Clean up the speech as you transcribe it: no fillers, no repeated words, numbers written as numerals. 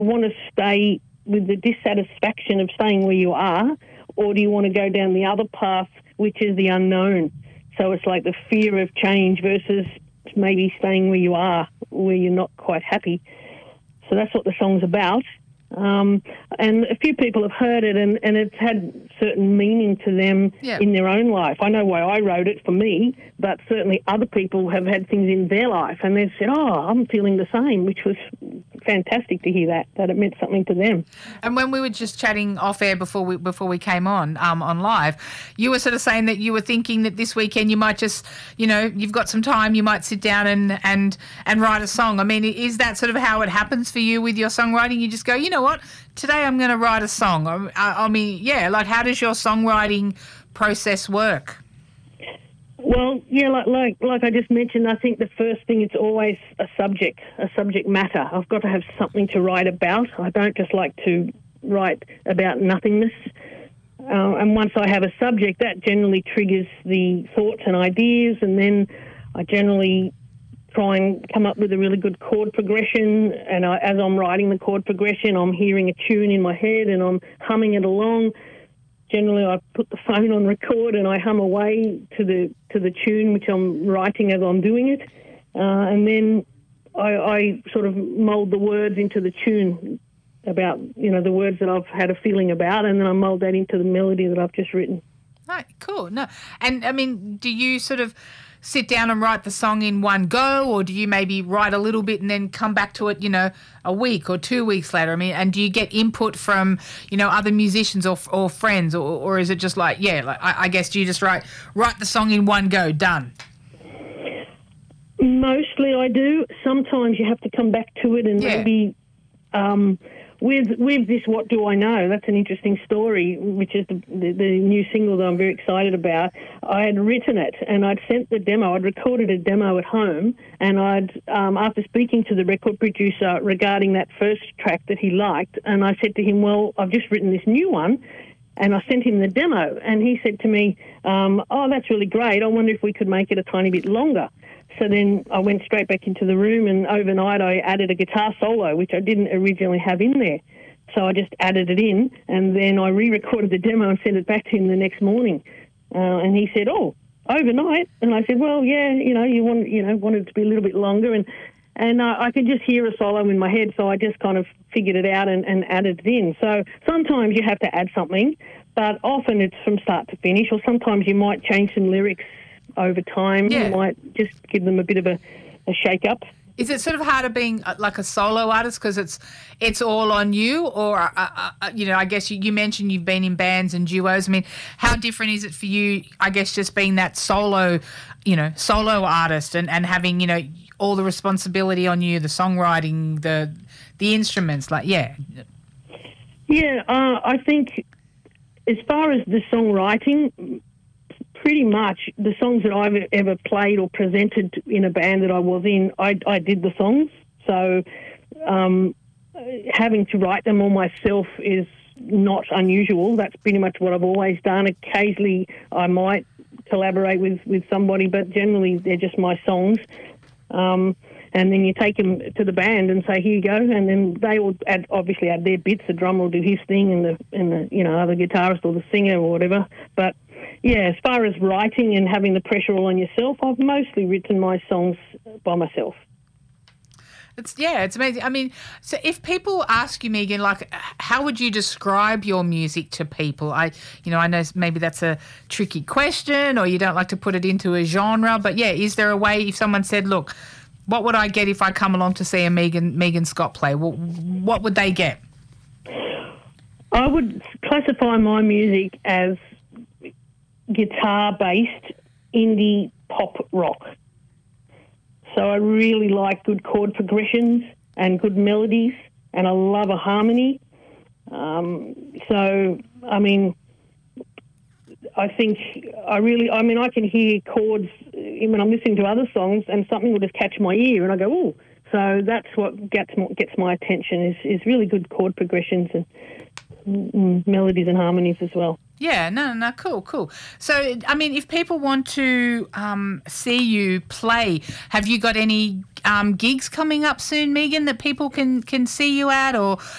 want to stay with the dissatisfaction of staying where you are, or do you want to go down the other path, which is the unknown? So it's like the fear of change versus maybe staying where you are, where you're not quite happy. So that's what the song's about. And a few people have heard it, and it's had certain meaning to them in their own life. I know why I wrote it for me, but certainly other people have had things in their life, and they've said, oh, I'm feeling the same, which was fantastic to hear that it meant something to them. And when we were just chatting off air before we came on live, you were sort of saying that you were thinking that this weekend you might just, you've got some time, you might sit down and write a song. I mean, is that sort of how it happens for you with your songwriting? You just go, you know what, today I'm going to write a song. I mean, like how does your songwriting process work? Well, yeah, like I just mentioned, I think the first thing, it's always a subject matter. I've got to have something to write about. I don't just like to write about nothingness. And once I have a subject, that generally triggers the thoughts and ideas, and then I generally try and come up with a really good chord progression. And as I'm writing the chord progression, I'm hearing a tune in my head and I'm humming it along. Generally, I put the phone on record and I hum away to the tune which I'm writing as I'm doing it, and then I sort of mould the words into the tune about the words that I've had a feeling about, and then I mould that into the melody that I've just written. Right, cool. No, and I mean, do you sort of sit down and write the song in one go, or do you maybe write a little bit and then come back to it, a week or 2 weeks later? I mean, and do you get input from, other musicians or friends, or is it just like, I guess, do you just write the song in one go, done? Mostly I do. Sometimes you have to come back to it and maybe with this What Do I Know, that's an interesting story, which is the new single that I'm very excited about. I had written it and I'd sent the demo. I'd recorded a demo at home, and I'd after speaking to the record producer regarding that first track that he liked, and I said to him, well, I've just written this new one, and I sent him the demo, and he said to me, oh, that's really great. I wonder if we could make it a tiny bit longer. So then I went straight back into the room, and overnight I added a guitar solo, which I didn't originally have in there. So I just added it in, and then I re-recorded the demo and sent it back to him the next morning. And he said, oh, overnight? And I said, well, yeah, you wanted it to be a little bit longer. And I could just hear a solo in my head, so I just kind of figured it out and added it in. So sometimes you have to add something, but often it's from start to finish, or sometimes you might change some lyrics over time. You might just give them a bit of a shake-up. Is it sort of harder being like a solo artist because it's all on you, or I guess you mentioned you've been in bands and duos. I mean, how different is it for you? I guess just being that solo artist and having all the responsibility on you, the songwriting, the instruments, I think as far as the songwriting, pretty much the songs that I've ever played or presented in a band that I was in, I did the songs. So having to write them all myself is not unusual. That's pretty much what I've always done. Occasionally I might collaborate with somebody, but generally they're just my songs. And then you take them to the band and say, here you go, and then they all obviously add their bits. The drummer will do his thing, and the other guitarist or the singer or whatever. But yeah, as far as writing and having the pressure all on yourself, I've mostly written my songs by myself. It's amazing. I mean, so if people ask you, Megan, like, how would you describe your music to people? I know maybe that's a tricky question, or you don't like to put it into a genre, but is there a way, if someone said, look, what would I get if I come along to see a Megan Scott play? What would they get? I would classify my music as guitar-based indie pop rock. So I really like good chord progressions and good melodies, and I love a harmony. I think I can hear chords when I'm listening to other songs, and something will just catch my ear, and I go, oh. So that's what gets my attention is really good chord progressions and melodies and harmonies as well. Yeah, no, cool. So, I mean, if people want to see you play, have you got any gigs coming up soon, Megan, that people can see you at, or